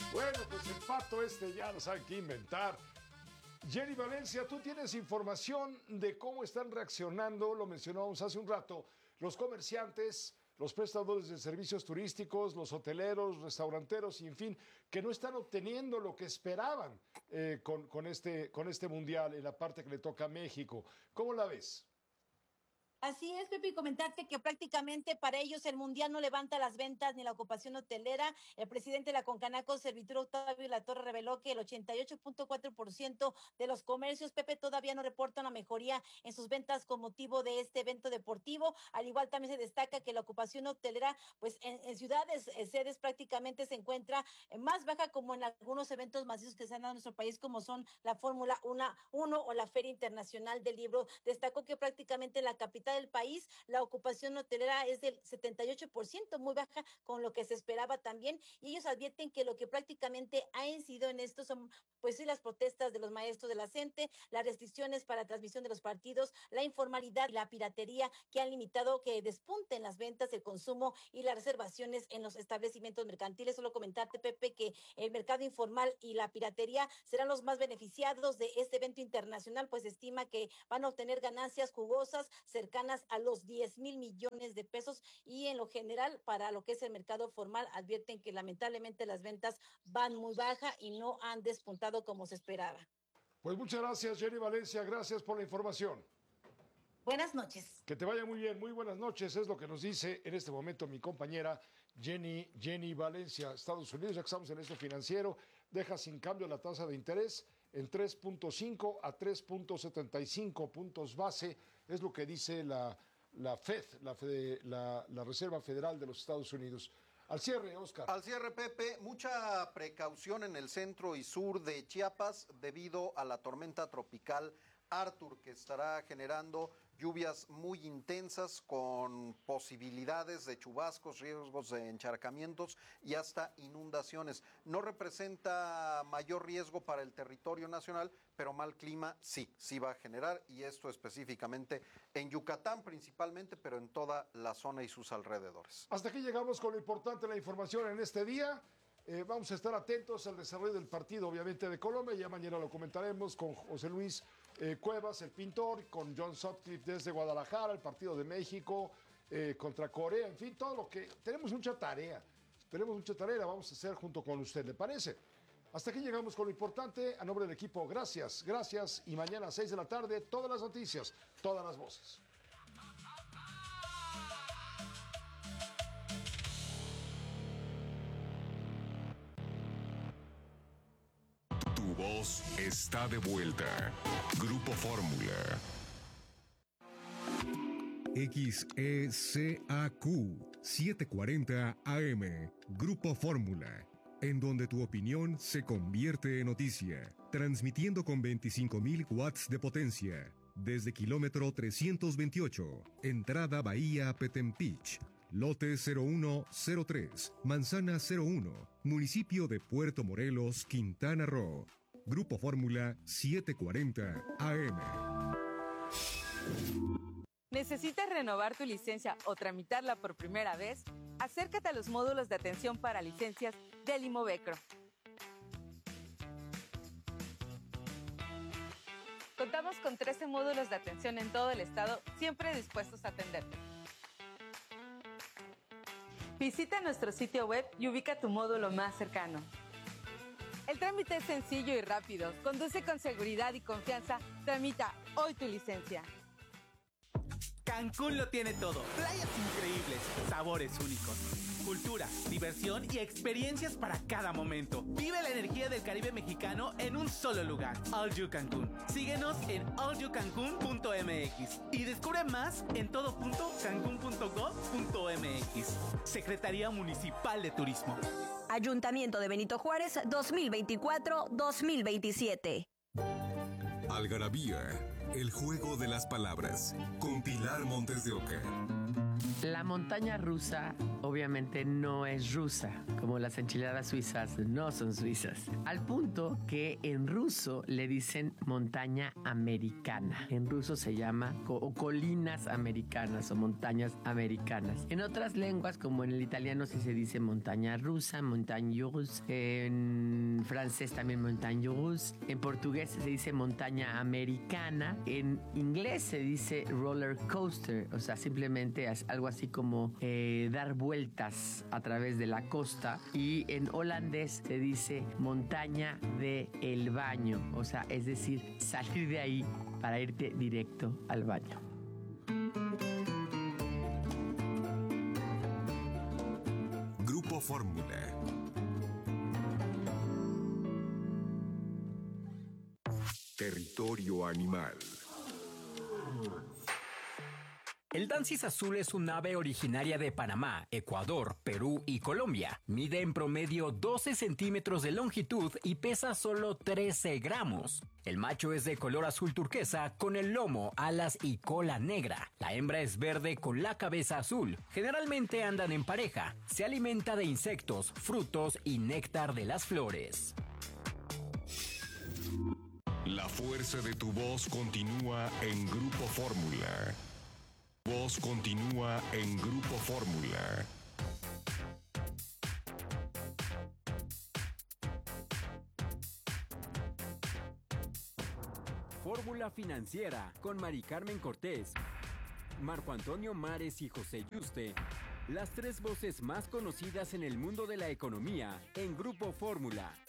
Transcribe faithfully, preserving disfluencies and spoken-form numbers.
Bueno, pues el pato este ya no sabe qué inventar. Jenny Valencia, tú tienes información de cómo están reaccionando, lo mencionábamos hace un rato, los comerciantes, los prestadores de servicios turísticos, los hoteleros, restauranteros y en fin, que no están obteniendo lo que esperaban eh, con, con, este, con este mundial en la parte que le toca a México. ¿Cómo la ves? Así es, Pepe, y comentarte que prácticamente para ellos el Mundial no levanta las ventas ni la ocupación hotelera. El presidente de la Concanaco, Servitur Octavio Latorre, reveló que el ochenta y ocho punto cuatro por ciento de los comercios, Pepe, todavía no reportan una mejoría en sus ventas con motivo de este evento deportivo. Al igual también se destaca que la ocupación hotelera, pues en, en ciudades, eh, sedes prácticamente se encuentra eh, más baja como en algunos eventos masivos que se han dado en nuestro país, como son la Fórmula uno o la Feria Internacional del Libro. Destacó que prácticamente la capital del país, la ocupación hotelera es del setenta y ocho por ciento, muy baja con lo que se esperaba también, y ellos advierten que lo que prácticamente ha incidido en esto son pues sí las protestas de los maestros de la CENTE, las restricciones para la transmisión de los partidos, la informalidad y la piratería que han limitado que despunten las ventas, el consumo y las reservaciones en los establecimientos mercantiles. Solo comentarte, Pepe, que el mercado informal y la piratería serán los más beneficiados de este evento internacional, pues estima que van a obtener ganancias jugosas cercanas a los diez mil millones de pesos, y en lo general para lo que es el mercado formal advierten que lamentablemente las ventas van muy baja y no han despuntado como se esperaba. Pues muchas gracias, Jenny Valencia, gracias por la información. Buenas noches. Que te vaya muy bien, muy buenas noches, es lo que nos dice en este momento mi compañera Jenny, Jenny Valencia. Estados Unidos, ya que estamos en esto financiero, deja sin cambio la tasa de interés en tres punto cinco a tres punto setenta y cinco puntos base, es lo que dice la, la Fed, la, Fed, la, la Reserva Federal de los Estados Unidos. Al cierre, Oscar. Al cierre, Pepe, mucha precaución en el centro y sur de Chiapas debido a la tormenta tropical Arthur, que estará generando lluvias muy intensas con posibilidades de chubascos, riesgos de encharcamientos y hasta inundaciones. No representa mayor riesgo para el territorio nacional, pero mal clima sí, sí va a generar, y esto específicamente en Yucatán principalmente, pero en toda la zona y sus alrededores. Hasta aquí llegamos con lo importante de la información en este día. Eh, vamos a estar atentos al desarrollo del partido, obviamente, de Colombia. Ya mañana lo comentaremos con José Luis eh, Cuevas, el pintor, con John Sutcliffe desde Guadalajara, el partido de México eh, contra Corea, en fin, todo lo que... Tenemos mucha tarea, tenemos mucha tarea, la vamos a hacer junto con usted, ¿le parece? Hasta aquí llegamos con lo importante. A nombre del equipo, gracias, gracias. Y mañana a seis de la tarde, todas las noticias, todas las voces. Tu voz está de vuelta. Grupo Fórmula. X E C A Q setecientos cuarenta A M. Grupo Fórmula. En donde tu opinión se convierte en noticia. Transmitiendo con veinticinco mil watts de potencia. Desde kilómetro trescientos veintiocho. Entrada Bahía Petempich. Lote cero uno cero tres, Manzana cero uno, municipio de Puerto Morelos, Quintana Roo. Grupo Fórmula setecientos cuarenta A M. ¿Necesitas renovar tu licencia o tramitarla por primera vez? Acércate a los módulos de atención para licencias del Imovecro. Contamos con trece módulos de atención en todo el estado, siempre dispuestos a atenderte. Visita nuestro sitio web y ubica tu módulo más cercano. El trámite es sencillo y rápido. Conduce con seguridad y confianza. Tramita hoy tu licencia. Cancún lo tiene todo. Playas increíbles, sabores únicos, cultura, diversión y experiencias para cada momento. Vive la energía del Caribe mexicano en un solo lugar. All You Cancún. Síguenos en all you cancún punto m x y descubre más en todo punto cancún punto gov punto m x. Secretaría Municipal de Turismo. Ayuntamiento de Benito Juárez dos mil veinticuatro dos mil veintisiete. Algarabía, el juego de las palabras, con Pilar Montes de Oca. La montaña rusa obviamente no es rusa, como las enchiladas suizas no son suizas. Al punto que en ruso le dicen montaña americana. En ruso se llama co- o colinas americanas o montañas americanas. En otras lenguas, como en el italiano, sí se dice montaña rusa, montagne russe. En francés también montagne russe. En portugués se dice montaña americana. En inglés se dice roller coaster, o sea, simplemente es algo así como eh, dar vueltas a través de la costa. Y en holandés se dice montaña de el baño, o sea, es decir, salir de ahí para irte directo al baño. Grupo Fórmula. Territorio animal. El Dancis azul es un ave originaria de Panamá, Ecuador, Perú y Colombia. Mide en promedio doce centímetros de longitud y pesa solo trece gramos. El macho es de color azul turquesa con el lomo, alas y cola negra. La hembra es verde con la cabeza azul. Generalmente andan en pareja. Se alimenta de insectos, frutos y néctar de las flores. La fuerza de tu voz continúa en Grupo Fórmula. Voz continúa en Grupo Fórmula. Fórmula Financiera con Mari Carmen Cortés, Marco Antonio Mares y José Yuste. Las tres voces más conocidas en el mundo de la economía en Grupo Fórmula.